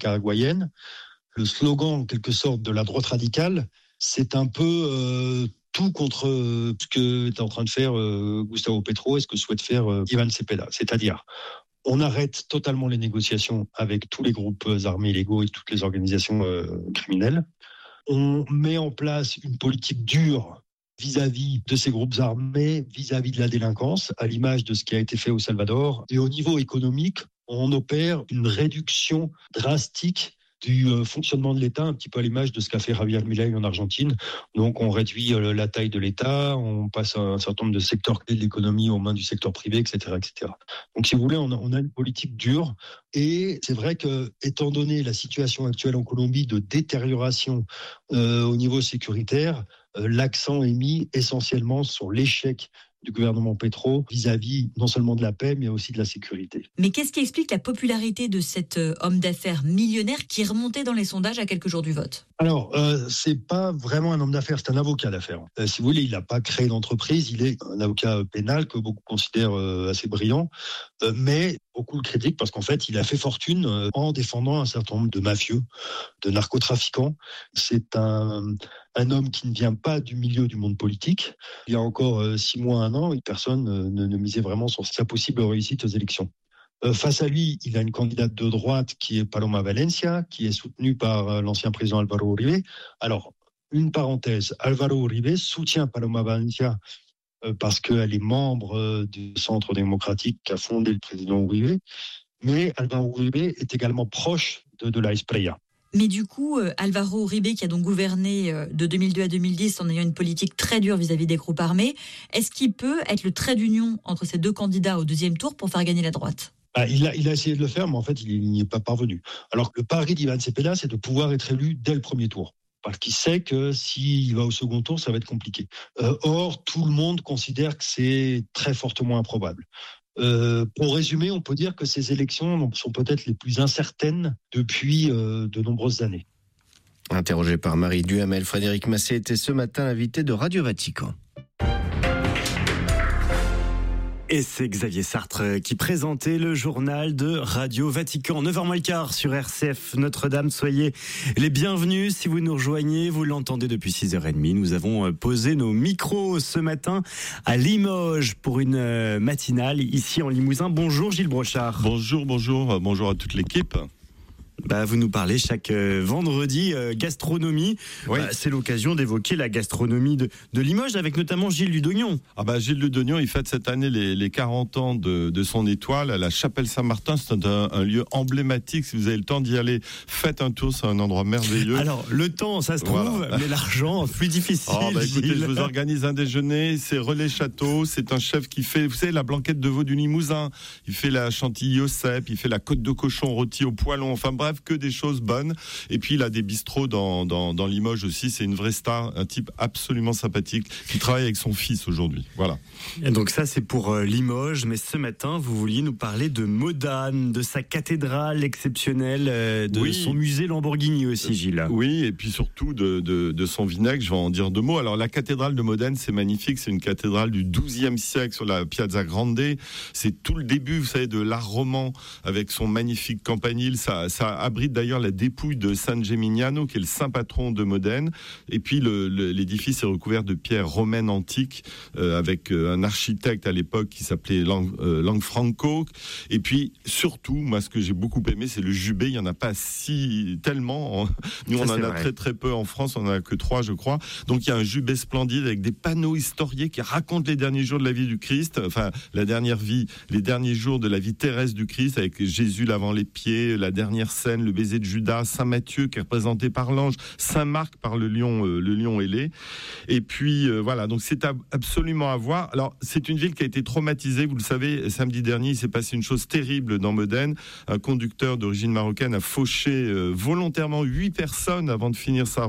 nicaraguayenne. Le slogan, en quelque sorte, de la droite radicale, c'est un peu tout contre ce que est en train de faire Gustavo Petro et ce que souhaite faire Ivan Cepeda. C'est-à-dire, on arrête totalement les négociations avec tous les groupes armés illégaux et toutes les organisations criminelles. On met en place une politique dure vis-à-vis de ces groupes armés, vis-à-vis de la délinquance, à l'image de ce qui a été fait au Salvador. Et au niveau économique, on opère une réduction drastique du fonctionnement de l'État, un petit peu à l'image de ce qu'a fait Javier Milei en Argentine. Donc on réduit la taille de l'État, on passe un certain nombre de secteurs clés de l'économie aux mains du secteur privé, etc., etc. Donc si vous voulez, on a une politique dure. Et c'est vrai que, étant donné la situation actuelle en Colombie de détérioration au niveau sécuritaire, l'accent est mis essentiellement sur l'échec du gouvernement Petro vis-à-vis non seulement de la paix, mais aussi de la sécurité. Mais qu'est-ce qui explique la popularité de cet homme d'affaires millionnaire qui remontait dans les sondages à quelques jours du vote ? Alors, c'est pas vraiment un homme d'affaires, c'est un avocat d'affaires. Si vous voulez, il n'a pas créé d'entreprise, il est un avocat pénal que beaucoup considèrent assez brillant, mais beaucoup le critiquent parce qu'en fait, il a fait fortune en défendant un certain nombre de mafieux, de narcotrafiquants. C'est un homme qui ne vient pas du milieu du monde politique. Il y a encore 6 mois, 1 an, personne ne misait vraiment sur sa possible réussite aux élections. Face à lui, il a une candidate de droite qui est Paloma Valencia, qui est soutenue par l'ancien président Álvaro Uribe. Alors, une parenthèse, Álvaro Uribe soutient Paloma Valencia parce qu'elle est membre du Centre démocratique qu'a fondé le président Uribe, mais Álvaro Uribe est également proche de la Espriella. Mais du coup, Álvaro Uribe, qui a donc gouverné de 2002 à 2010 en ayant une politique très dure vis-à-vis des groupes armés, est-ce qu'il peut être le trait d'union entre ces deux candidats au deuxième tour pour faire gagner la droite ? Il a essayé de le faire, mais en fait, il n'y est pas parvenu. Alors que le pari d'Ivan Cepeda, c'est de pouvoir être élu dès le premier tour. Parce qu'il sait que s'il va au second tour, ça va être compliqué. Or, tout le monde considère que c'est très fortement improbable. Pour résumer, on peut dire que ces élections sont peut-être les plus incertaines depuis de nombreuses années. Interrogé par Marie Duhamel, Frédéric Massé était ce matin l'invité de Radio Vatican. Et c'est Xavier Sartre qui présentait le journal de Radio Vatican. 9h15 sur RCF Notre-Dame. Soyez les bienvenus. Si vous nous rejoignez, vous l'entendez depuis 6h30. Nous avons posé nos micros ce matin à Limoges pour une matinale ici en Limousin. Bonjour Gilles Brochard. Bonjour à toute l'équipe. Vous nous parlez chaque vendredi gastronomie. Oui. C'est l'occasion d'évoquer la gastronomie de Limoges avec notamment Gilles Ludognon. Gilles Ludognon, il fête cette année les 40 ans de son étoile à la Chapelle Saint-Martin. C'est un lieu emblématique. Si vous avez le temps d'y aller, faites un tour. C'est un endroit merveilleux. Alors, le temps, ça se trouve, mais l'argent, plus difficile. Écoutez, je vous organise un déjeuner. C'est Relais Château. C'est un chef qui fait, vous savez, la blanquette de veau du Limousin. Il fait la chantilly au cèpe. Il fait la côte de cochon rôtie au poêlon. Enfin bref, que des choses bonnes. Et puis il a des bistrots dans Limoges aussi. C'est une vraie star, un type absolument sympathique qui travaille avec son fils aujourd'hui. Voilà. Et donc ça c'est pour Limoges, mais ce matin vous vouliez nous parler de Modane, de sa cathédrale exceptionnelle, de son musée Lamborghini aussi, Gilles. Oui, et puis surtout de son vinaigre. Je vais en dire 2 mots. Alors la cathédrale de Modène, c'est magnifique. C'est une cathédrale du XIIe siècle sur la Piazza Grande. C'est tout le début, vous savez, de l'art roman avec son magnifique campanile. Ça abrite d'ailleurs la dépouille de San Gemignano, qui est le saint patron de Modène. Et puis l'édifice est recouvert de pierres romaines antiques avec un architecte à l'époque qui s'appelait Lanfranco. Et puis surtout, moi ce que j'ai beaucoup aimé, c'est le jubé. Il y en a pas tellement. Nous on en a très très peu en France. On en a que 3, je crois. Donc il y a un jubé splendide avec des panneaux historiés qui racontent les derniers jours de la vie du Christ. Enfin la dernière vie, les derniers jours de la vie terrestre du Christ, avec Jésus lavant les pieds, la dernière scène, le baiser de Judas, Saint Matthieu qui est représenté par l'ange, Saint Marc par le lion ailé. Et puis voilà, donc c'est absolument à voir. Alors c'est une ville qui a été traumatisée, vous le savez, samedi dernier il s'est passé une chose terrible dans Modène. Un conducteur d'origine marocaine a fauché volontairement 8 personnes avant de finir sa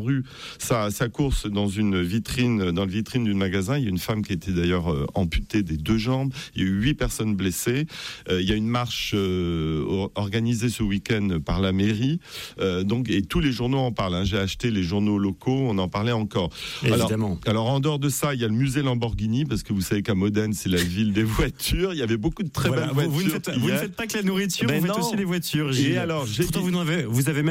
course dans le vitrine d'une magasin. Il y a une femme qui était d'ailleurs amputée des 2 jambes. Il y a eu 8 personnes blessées. Il y a une marche organisée ce week-end par la mairie. Donc, et tous les journaux en parlent. J'ai acheté les journaux locaux, on en parlait encore. Évidemment. Alors, en dehors de ça, il y a le musée Lamborghini, parce que vous savez qu'à Modène, c'est la ville des voitures. Il y avait beaucoup de très belles voitures. Vous ne faites pas que la nourriture, vous faites aussi les voitures. Et alors, pourtant, vous avez même